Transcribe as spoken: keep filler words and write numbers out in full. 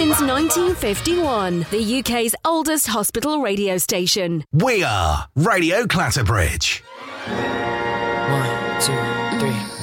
Since nineteen fifty-one, the U K's oldest hospital radio station. We are Radio Clatterbridge. One, two, three.